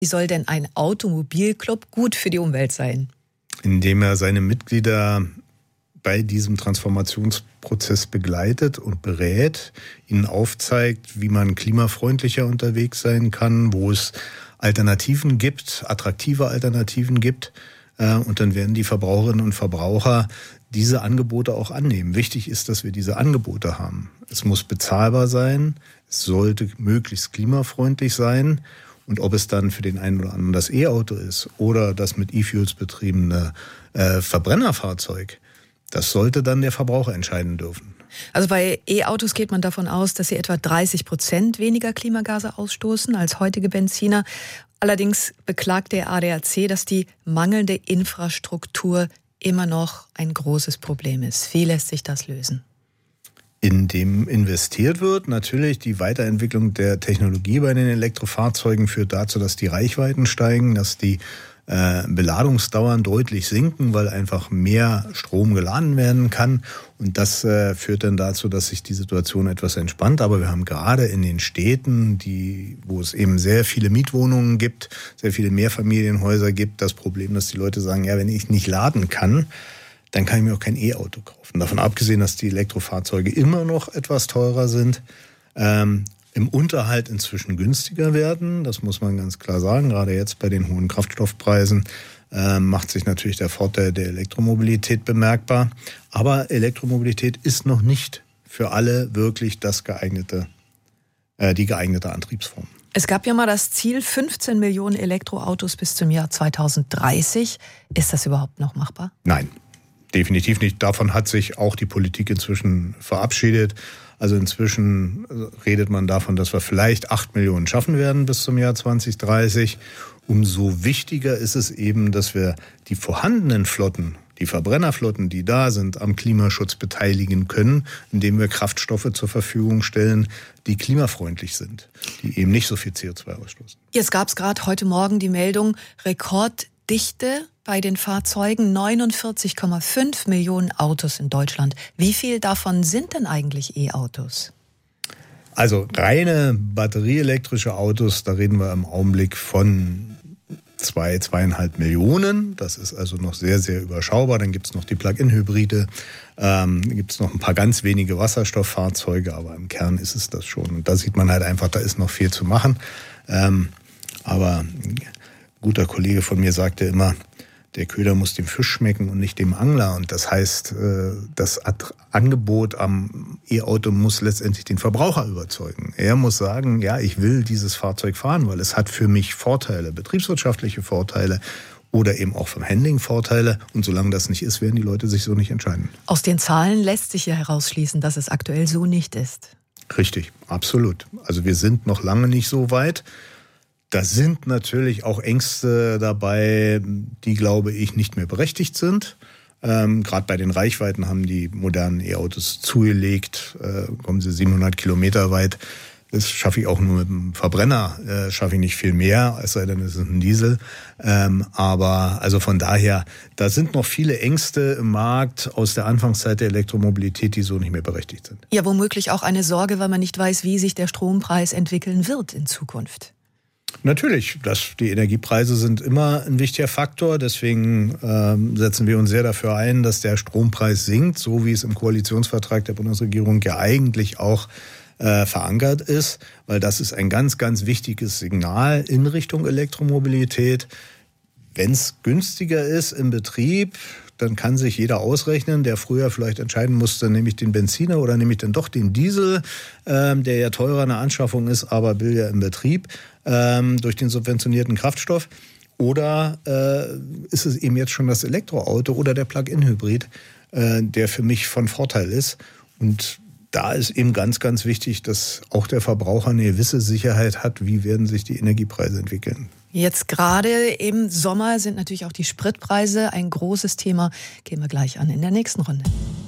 Wie soll denn ein Automobilclub gut für die Umwelt sein? Indem er seine Mitglieder bei diesem Transformationsprozess begleitet und berät, ihnen aufzeigt, wie man klimafreundlicher unterwegs sein kann, wo es Alternativen gibt, attraktive Alternativen gibt. Und dann werden die Verbraucherinnen und Verbraucher diese Angebote auch annehmen. Wichtig ist, dass wir diese Angebote haben. Es muss bezahlbar sein, es sollte möglichst klimafreundlich sein. Und ob es dann für den einen oder anderen das E-Auto ist oder das mit E-Fuels betriebene Verbrennerfahrzeug, das sollte dann der Verbraucher entscheiden dürfen. Also bei E-Autos geht man davon aus, dass sie etwa 30% weniger Klimagase ausstoßen als heutige Benziner. Allerdings beklagt der ADAC, dass die mangelnde Infrastruktur immer noch ein großes Problem ist. Wie lässt sich das lösen? Indem investiert wird. Natürlich die Weiterentwicklung der Technologie bei den Elektrofahrzeugen führt dazu, dass die Reichweiten steigen, dass die Beladungsdauern deutlich sinken, weil einfach mehr Strom geladen werden kann. Und das führt dann dazu, dass sich die Situation etwas entspannt. Aber wir haben gerade in den Städten, wo es eben sehr viele Mietwohnungen gibt, sehr viele Mehrfamilienhäuser gibt, das Problem, dass die Leute sagen, ja, wenn ich nicht laden kann, dann kann ich mir auch kein E-Auto kaufen. Davon abgesehen, dass die Elektrofahrzeuge immer noch etwas teurer sind, im Unterhalt inzwischen günstiger werden. Das muss man ganz klar sagen. Gerade jetzt bei den hohen Kraftstoffpreisen macht sich natürlich der Vorteil der Elektromobilität bemerkbar. Aber Elektromobilität ist noch nicht für alle wirklich die geeignete Antriebsform. Es gab ja mal das Ziel 15 Millionen Elektroautos bis zum Jahr 2030. Ist das überhaupt noch machbar? Nein. Definitiv nicht. Davon hat sich auch die Politik inzwischen verabschiedet. Also inzwischen redet man davon, dass wir vielleicht 8 Millionen schaffen werden bis zum Jahr 2030. Umso wichtiger ist es eben, dass wir die vorhandenen Flotten, die Verbrennerflotten, die da sind, am Klimaschutz beteiligen können, indem wir Kraftstoffe zur Verfügung stellen, die klimafreundlich sind, die eben nicht so viel CO2 ausstoßen. Jetzt gab es gerade heute Morgen die Meldung, Rekorddichte bei den Fahrzeugen, 49,5 Millionen Autos in Deutschland. Wie viel davon sind denn eigentlich E-Autos? Also reine batterieelektrische Autos, da reden wir im Augenblick von 2,5 Millionen. Das ist also noch sehr, sehr überschaubar. Dann gibt es noch die Plug-in-Hybride, gibt es noch ein paar ganz wenige Wasserstofffahrzeuge, aber im Kern ist es das schon. Und da sieht man halt einfach, da ist noch viel zu machen. Aber ein guter Kollege von mir sagte immer, der Köder muss dem Fisch schmecken und nicht dem Angler. Und das heißt, das Angebot am E-Auto muss letztendlich den Verbraucher überzeugen. Er muss sagen, ja, ich will dieses Fahrzeug fahren, weil es hat für mich Vorteile, betriebswirtschaftliche Vorteile oder eben auch vom Handling Vorteile. Und solange das nicht ist, werden die Leute sich so nicht entscheiden. Aus den Zahlen lässt sich ja herausschließen, dass es aktuell so nicht ist. Richtig, absolut. Also wir sind noch lange nicht so weit. Da sind natürlich auch Ängste dabei, die, glaube ich, nicht mehr berechtigt sind. Gerade bei den Reichweiten haben die modernen E-Autos zugelegt. Kommen sie 700 Kilometer weit. Das schaffe ich auch nur mit dem Verbrenner, schaffe ich nicht viel mehr, es sei denn, es ist ein Diesel. Aber also von daher, da sind noch viele Ängste im Markt aus der Anfangszeit der Elektromobilität, die so nicht mehr berechtigt sind. Ja, womöglich auch eine Sorge, weil man nicht weiß, wie sich der Strompreis entwickeln wird in Zukunft. Natürlich, die Energiepreise sind immer ein wichtiger Faktor. Deswegen setzen wir uns sehr dafür ein, dass der Strompreis sinkt, so wie es im Koalitionsvertrag der Bundesregierung ja eigentlich auch verankert ist. Weil das ist ein ganz, ganz wichtiges Signal in Richtung Elektromobilität. Wenn es günstiger ist im Betrieb, dann kann sich jeder ausrechnen, der früher vielleicht entscheiden musste, nehme ich den Benziner oder nehme ich dann doch den Diesel, der ja teurer in der Anschaffung ist, aber billiger im Betrieb durch den subventionierten Kraftstoff. Oder ist es eben jetzt schon das Elektroauto oder der Plug-in-Hybrid, der für mich von Vorteil ist. Und da ist eben ganz, ganz wichtig, dass auch der Verbraucher eine gewisse Sicherheit hat, wie werden sich die Energiepreise entwickeln. Jetzt gerade im Sommer sind natürlich auch die Spritpreise ein großes Thema. Gehen wir gleich an in der nächsten Runde.